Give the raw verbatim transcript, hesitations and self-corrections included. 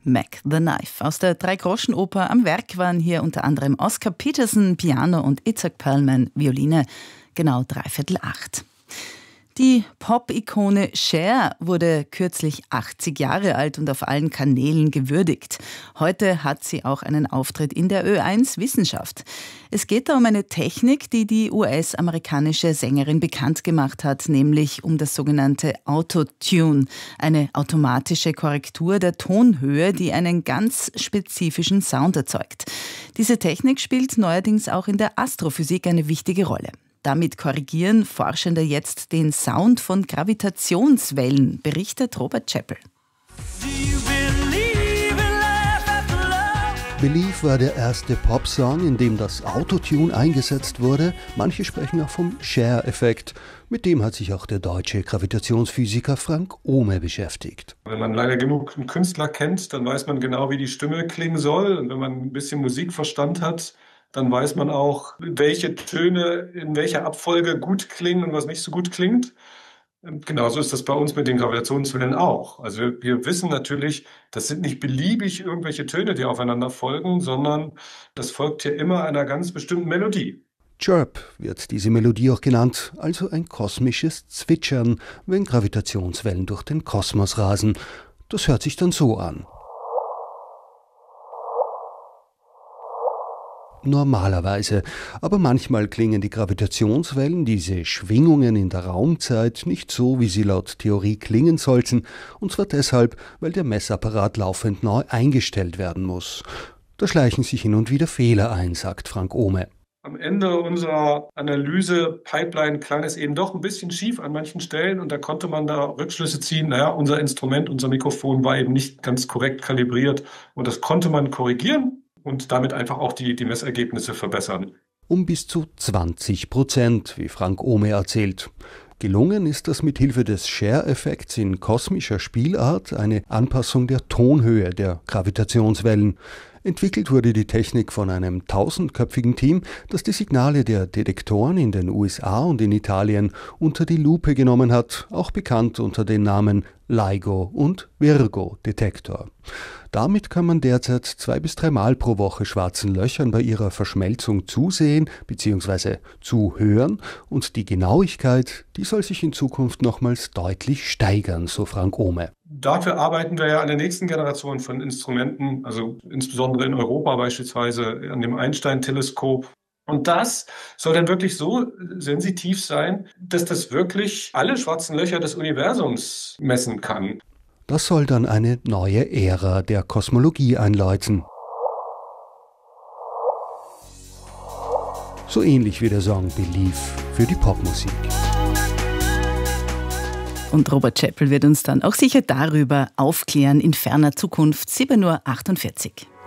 Mac the Knife. Aus der Drei-Groschen-Oper am Werk waren hier unter anderem Oscar Peterson, Piano und Itzhak Perlman, Violine, genau dreiviertel acht. Die Pop-Ikone Cher wurde kürzlich achtzig Jahre alt und auf allen Kanälen gewürdigt. Heute hat sie auch einen Auftritt in der Ö eins Wissenschaft. Es geht da um eine Technik, die die U S-amerikanische Sängerin bekannt gemacht hat, nämlich um das sogenannte Autotune, eine automatische Korrektur der Tonhöhe, die einen ganz spezifischen Sound erzeugt. Diese Technik spielt neuerdings auch in der Astrophysik eine wichtige Rolle. Damit korrigieren Forschende jetzt den Sound von Gravitationswellen, berichtet Robert Chappell. Believe war der erste Popsong, in dem das Autotune eingesetzt wurde. Manche sprechen auch vom Cher-Effekt. Mit dem hat sich auch der deutsche Gravitationsphysiker Frank Ohme beschäftigt. Wenn man leider genug einen Künstler kennt, dann weiß man genau, wie die Stimme klingen soll. Und wenn man ein bisschen Musikverstand hat, dann weiß man auch, welche Töne in welcher Abfolge gut klingen und was nicht so gut klingt. Genauso ist das bei uns mit den Gravitationswellen auch. Also wir wissen natürlich, das sind nicht beliebig irgendwelche Töne, die aufeinander folgen, sondern das folgt hier immer einer ganz bestimmten Melodie. Chirp wird diese Melodie auch genannt, also ein kosmisches Zwitschern, wenn Gravitationswellen durch den Kosmos rasen. Das hört sich dann so an. Normalerweise, aber manchmal klingen die Gravitationswellen, diese Schwingungen in der Raumzeit, nicht so, wie sie laut Theorie klingen sollten, und zwar deshalb, weil der Messapparat laufend neu eingestellt werden muss. Da schleichen sich hin und wieder Fehler ein, sagt Frank Ohme. Am Ende unserer Analyse-Pipeline klang es eben doch ein bisschen schief an manchen Stellen und da konnte man da Rückschlüsse ziehen, naja, unser Instrument, unser Mikrofon war eben nicht ganz korrekt kalibriert und das konnte man korrigieren und damit einfach auch die, die Messergebnisse verbessern. Um bis zu zwanzig Prozent, wie Frank Ohme erzählt. Gelungen ist das mit Hilfe des Cher-Effekts in kosmischer Spielart, eine Anpassung der Tonhöhe der Gravitationswellen. Entwickelt wurde die Technik von einem tausendköpfigen Team, das die Signale der Detektoren in den U S A und in Italien unter die Lupe genommen hat, auch bekannt unter den Namen LIGO und Virgo-Detektor. Damit kann man derzeit zwei bis dreimal pro Woche schwarzen Löchern bei ihrer Verschmelzung zusehen bzw. zuhören und die Genauigkeit, die soll sich in Zukunft nochmals deutlich steigern, so Frank Ohme. Dafür arbeiten wir ja an der nächsten Generation von Instrumenten, also insbesondere in Europa beispielsweise an dem Einstein-Teleskop. Und das soll dann wirklich so sensitiv sein, dass das wirklich alle schwarzen Löcher des Universums messen kann. Das soll dann eine neue Ära der Kosmologie einläuten. So ähnlich wie der Song Believe für die Popmusik. Und Robert Chappell wird uns dann auch sicher darüber aufklären in ferner Zukunft, sieben Uhr achtundvierzig.